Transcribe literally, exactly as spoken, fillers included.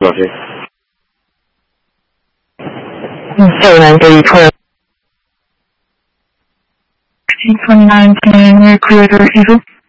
Okay. seven three twelve. twenty-nine ten, you're clear to receiver.